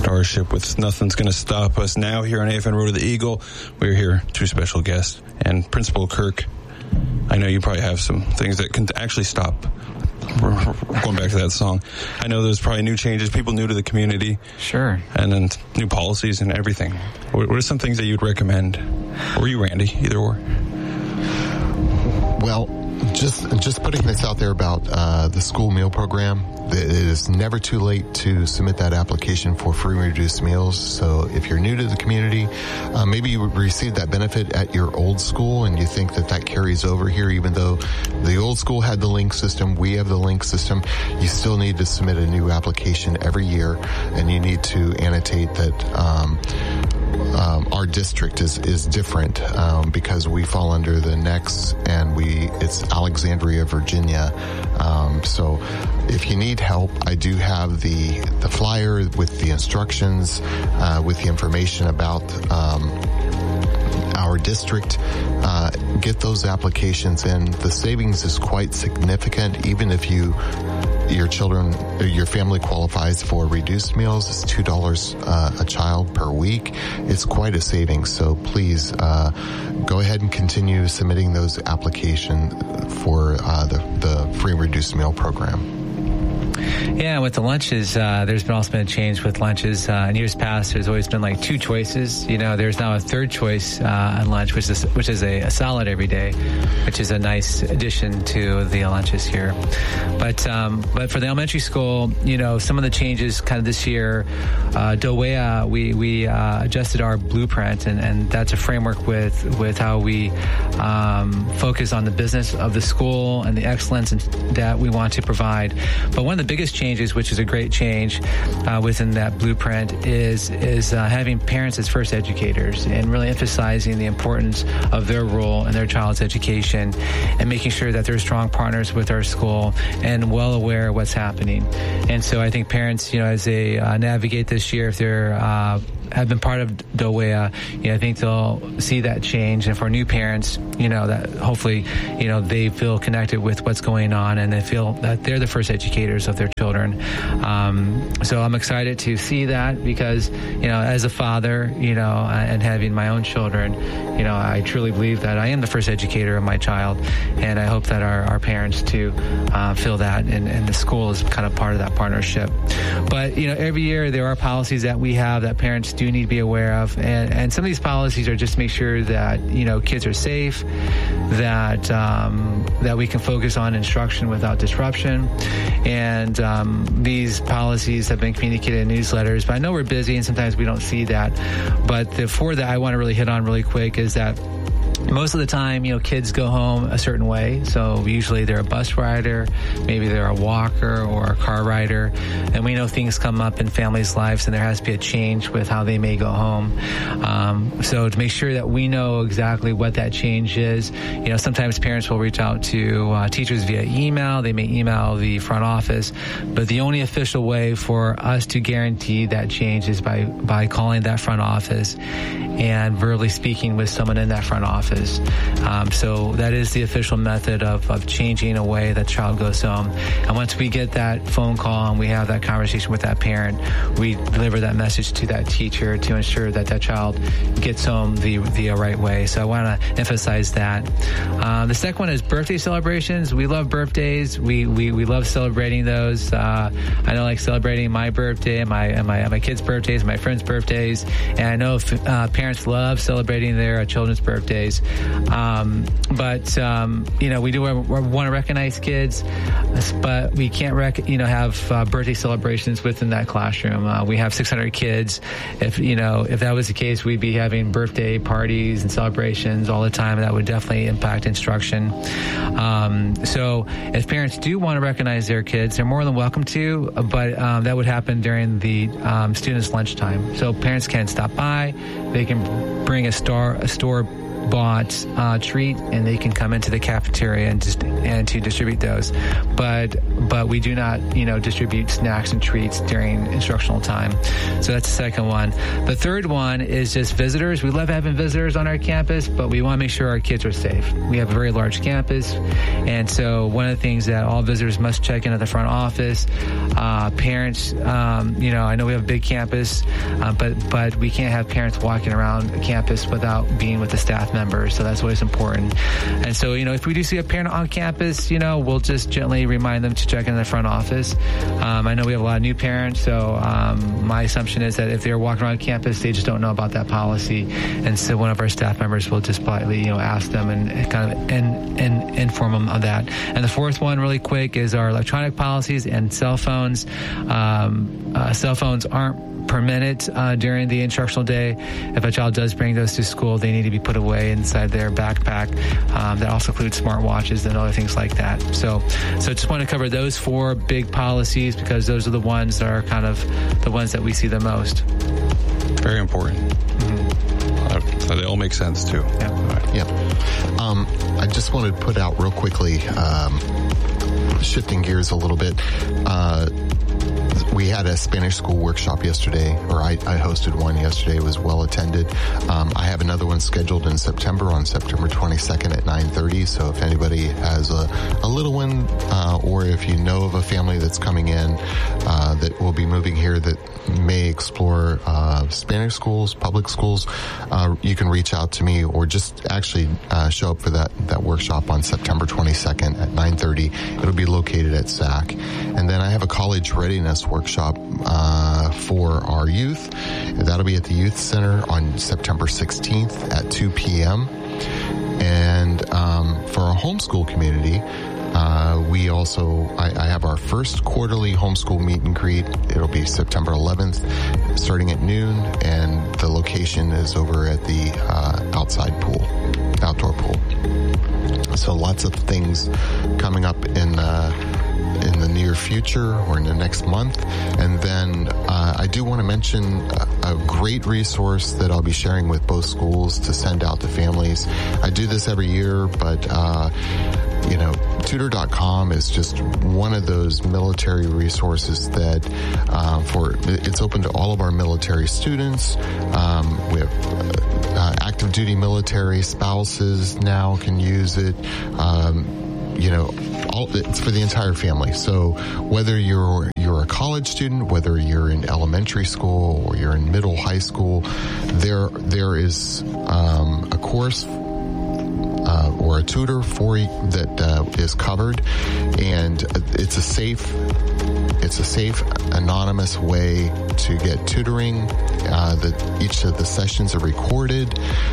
Starship with Nothing's Gonna Stop Us. Now here on AFN Road to the Eagle, we're here, two special guests, and Principal Kirk. I know you probably have some things that can actually stop. We're going back to that song. I know there's probably new changes, people new to the community. Sure. And then new policies and everything. What are some things that you'd recommend? Or you, Randy, either or? Well, just putting this out there about the school meal program. It is never too late to submit that application for free and reduced meals. So if you're new to the community, maybe you received that benefit at your old school and you think that carries over here, even though the old school had the link system, we have the link system. You still need to submit a new application every year, and you need to annotate that our district is different because we fall under the NEX, and it's Alexandria, Virginia. So if you need help, I do have the flyer with the instructions, with the information about our district. Get those applications in. The savings is quite significant, even if your family qualifies for reduced meals. It's $2 a child per week. It's quite a savings. So please go ahead and continue submitting those applications for the free reduced meal program. Yeah, with the lunches, there's also been a change with lunches. In years past, there's always been like two choices. There's now a third choice on lunch, which is a salad every day, which is a nice addition to the lunches here. But for the elementary school, some of the changes kind of this year, DOEA, we adjusted our blueprint, and that's a framework with how we focus on the business of the school and the excellence that we want to provide. But one of the biggest changes, which is a great change within that blueprint, is having parents as first educators and really emphasizing the importance of their role in their child's education and making sure that they're strong partners with our school and well aware of what's happening. And so I think parents, as they navigate this year, if they're have been part of DOEA, I think they'll see that change. And for new parents, that hopefully, they feel connected with what's going on and they feel that they're the first educators of their children. So I'm excited to see that because, as a father, and having my own children, I truly believe that I am the first educator of my child. And I hope that our parents too feel that, and the school is kind of part of that partnership. But, every year there are policies that we have that parents do need to be aware of. And some of these policies are just to make sure that, kids are safe, that we can focus on instruction without disruption. And these policies have been communicated in newsletters, but I know we're busy and sometimes we don't see that. But the four that I want to really hit on really quick is that most of the time, kids go home a certain way. So usually they're a bus rider, maybe they're a walker or a car rider. And we know things come up in families' lives and there has to be a change with how they may go home. So to make sure that we know exactly what that change is, sometimes parents will reach out to teachers via email. They may email the front office. But the only official way for us to guarantee that change is by calling that front office and verbally speaking with someone in that front office. So that is the official method of changing a way that child goes home. And once we get that phone call and we have that conversation with that parent, we deliver that message to that teacher to ensure that child gets home the right way. So I want to emphasize that. The second one is birthday celebrations. We love birthdays. We love celebrating those. I know, like celebrating my birthday and my kids' birthdays, my friends' birthdays. And I know parents love celebrating their children's birthdays. But we do want to recognize kids, but we can't have birthday celebrations within that classroom. We have 600 kids. If that was the case, we'd be having birthday parties and celebrations all the time. That would definitely impact instruction. So if parents do want to recognize their kids, they're more than welcome to, but that would happen during the students' lunchtime. So parents can stop by. They can bring a store bought treat, and they can come into the cafeteria and to distribute those. But we do not, distribute snacks and treats during instructional time. So that's the second one. The third one is just visitors. We love having visitors on our campus, but we want to make sure our kids are safe. We have a very large campus, and so one of the things that all visitors must check in at the front office. Parents, I know we have a big campus, but we can't have parents walking around campus without being with the staff members. So that's always important. And so, if we do see a parent on campus, we'll just gently remind them to check in the front office. I know we have a lot of new parents, so my assumption is that if they're walking around campus, they just don't know about that policy. And so one of our staff members will just politely, ask them and kind of and inform them of that. And the fourth one, really quick, is our electronic policies and cell phones. Cell phones aren't permitted during the instructional day. If a child does bring those to school, they need to be put away inside their backpack. That also includes smartwatches and other things like that. So just want to cover those four big policies because those are the ones that are kind of the ones that we see the most. Very important. Mm-hmm. They all make sense too. Yeah. I just wanted to put out real quickly, shifting gears a little bit. We had a Spanish school workshop yesterday, or I hosted one yesterday. It was well attended. I have another one scheduled in September, on September 22nd at 9:30. So if anybody has a little one, or if you know of a family that's coming in that will be moving here that may explore Spanish schools, public schools, you can reach out to me or just actually show up for that workshop on September 22nd at 9:30. It'll be located at SAC. And then I have a college readiness workshop for our youth. That'll be at the Youth Center on September 16th at 2 p.m. And for our homeschool community, I have our first quarterly homeschool meet and greet. It'll be September 11th, starting at noon, and the location is over at the outdoor pool. So lots of things coming up in the near future or in the next month. And then I do want to mention a great resource that I'll be sharing with both schools to send out to families. I do this every year, but tutor.com is just one of those military resources that it's open to all of our military students. We have active duty military spouses now can use it. It's for the entire family. So whether you're a college student, whether you're in elementary school or you're in middle high school, there is a course or a tutor for that is covered, and it's a safe, anonymous way to get tutoring. Each of the sessions are recorded.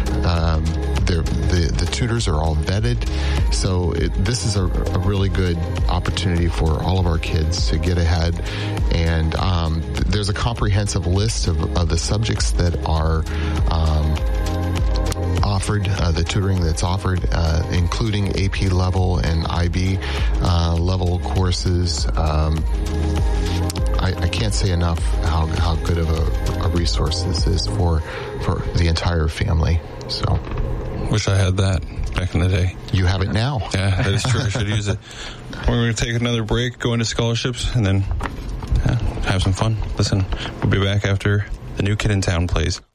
The tutors are all vetted. So this is a really good opportunity for all of our kids to get ahead. And there's a comprehensive list of the subjects that are offered, the tutoring that's offered, including AP level and IB level courses. I can't say enough how good of a resource this is for the entire family. So, wish I had that back in the day. You have it now. Yeah, that is true. I should use it. We're going to take another break, go into scholarships, and then have some fun. Listen, we'll be back after the New Kid in Town plays.